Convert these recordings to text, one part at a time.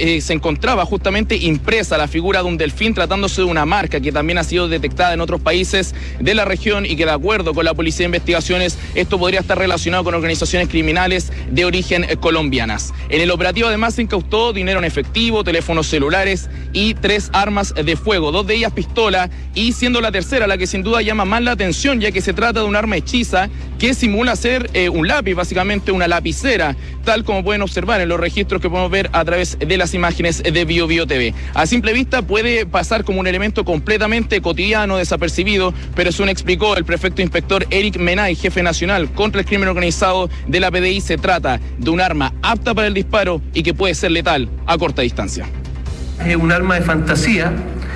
se encontraba justamente impresa la figura de un delfín, tratándose de una marca que también ha sido detectada en otros países de la región y que, de acuerdo con la Policía de Investigaciones, esto podría estar relacionado con organizaciones criminales de origen colombianas. En el operativo además se incautó dinero en efectivo, teléfonos celulares y 3 armas de fuego, 2 de ellas pistola, y siendo la tercera la que sin duda llama más la atención, ya que se trata de un arma hechiza que simula ser un lápiz, básicamente una lapicera, tal como pueden observar en los registros que podemos ver a través de las imágenes de BioBio TV. A simple vista puede pasar como un elemento completamente cotidiano, desapercibido, pero según explicó el prefecto inspector Eric Menay, jefe nacional contra el crimen organizado de la PDI, se trata de un arma apta para el disparo y que puede ser letal a corta distancia. Es un arma de fantasía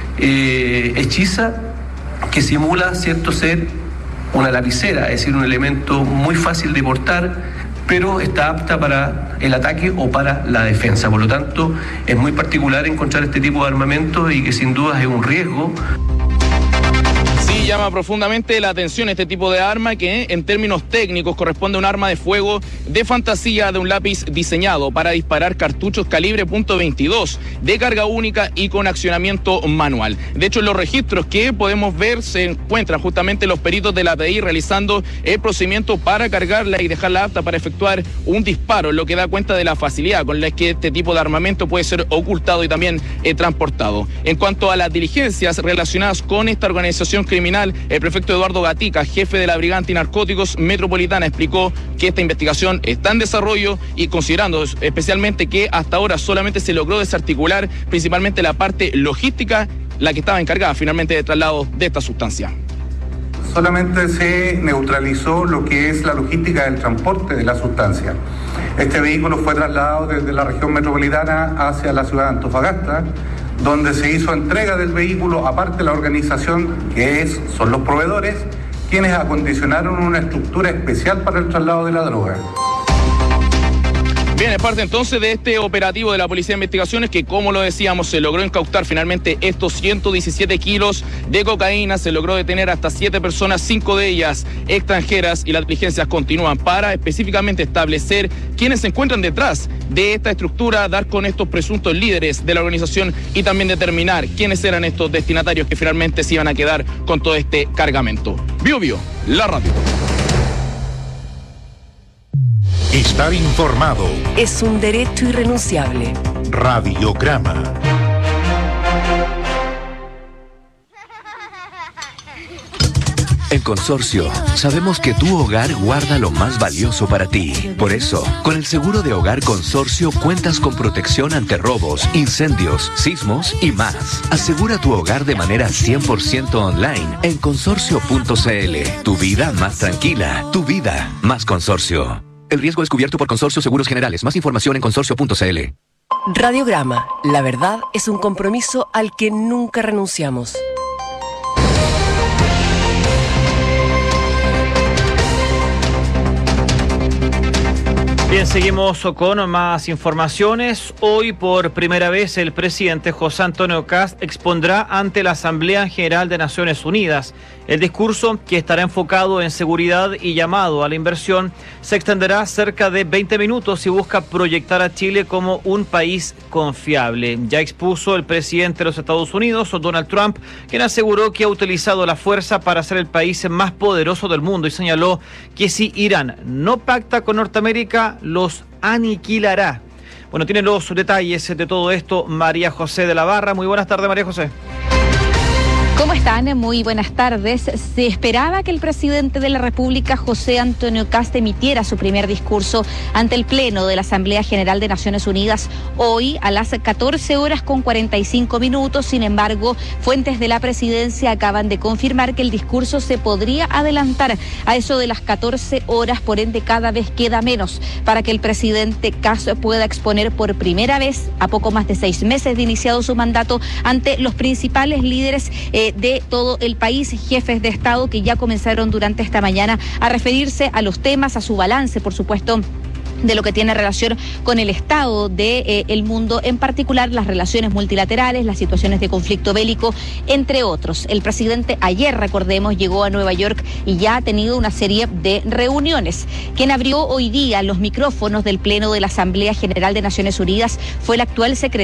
hechiza que simula, cierto, ser una lapicera, es decir, un elemento muy fácil de portar, pero está apta para el ataque o para la defensa. Por lo tanto, es muy particular encontrar este tipo de armamento y que sin duda es un riesgo. Sí, llama profundamente la atención este tipo de arma que en términos técnicos corresponde a un arma de fuego de fantasía de un lápiz diseñado para disparar cartuchos calibre .22 de carga única y con accionamiento manual. De hecho, en los registros que podemos ver se encuentran justamente los peritos de la PDI realizando el procedimiento para cargarla y dejarla apta para efectuar un disparo, lo que da cuenta de la facilidad con la que este tipo de armamento puede ser ocultado y también transportado. En cuanto a las diligencias relacionadas con esta organización criminal, el prefecto Eduardo Gatica, jefe de la Brigada Antinarcóticos Metropolitana, explicó que esta investigación está en desarrollo y considerando especialmente que hasta ahora solamente se logró desarticular principalmente la parte logística, la que estaba encargada finalmente de traslado de esta sustancia. Solamente se neutralizó lo que es la logística del transporte de la sustancia. Este vehículo fue trasladado desde la región metropolitana hacia la ciudad de Antofagasta, donde se hizo entrega del vehículo, aparte de la organización son los proveedores, quienes acondicionaron una estructura especial para el traslado de la droga. Bien, es parte entonces de este operativo de la Policía de Investigaciones que, como lo decíamos, se logró incautar finalmente estos 117 kilos de cocaína, se logró detener hasta 7 personas, 5 de ellas extranjeras, y las diligencias continúan para específicamente establecer quiénes se encuentran detrás de esta estructura, dar con estos presuntos líderes de la organización y también determinar quiénes eran estos destinatarios que finalmente se iban a quedar con todo este cargamento. BioBio, la radio. Estar informado es un derecho irrenunciable. Radiograma. En Consorcio, sabemos que tu hogar guarda lo más valioso para ti. Por eso, con el seguro de hogar Consorcio cuentas con protección ante robos, incendios, sismos y más. Asegura tu hogar de manera 100% online en consorcio.cl. Tu vida más tranquila, tu vida más Consorcio. El riesgo es cubierto por Consorcio Seguros Generales. Más información en consorcio.cl. Radiograma. La verdad es un compromiso al que nunca renunciamos. Bien, seguimos con más informaciones. Hoy, por primera vez, el presidente José Antonio Kast expondrá ante la Asamblea General de Naciones Unidas. El discurso, que estará enfocado en seguridad y llamado a la inversión, se extenderá cerca de 20 minutos y busca proyectar a Chile como un país confiable. Ya expuso el presidente de los Estados Unidos, Donald Trump, quien aseguró que ha utilizado la fuerza para ser el país más poderoso del mundo y señaló que si Irán no pacta con Norteamérica, los aniquilará. Bueno, tiene los detalles de todo esto María José de la Barra. Muy buenas tardes, María José. ¿Cómo están? Muy buenas tardes. Se esperaba que el presidente de la República, José Antonio Kast, emitiera su primer discurso ante el Pleno de la Asamblea General de Naciones Unidas hoy a las 14:45. Sin embargo, fuentes de la presidencia acaban de confirmar que el discurso se podría adelantar a eso de las 14 horas, por ende cada vez queda menos para que el presidente Kast pueda exponer por primera vez, a poco más de 6 meses de iniciado su mandato, ante los principales líderes de todo el país, jefes de Estado que ya comenzaron durante esta mañana a referirse a los temas, a su balance, por supuesto, de lo que tiene relación con el estado del mundo, en particular las relaciones multilaterales, las situaciones de conflicto bélico, entre otros. El presidente ayer, recordemos, llegó a Nueva York y ya ha tenido una serie de reuniones. Quien abrió hoy día los micrófonos del Pleno de la Asamblea General de Naciones Unidas fue el actual secretario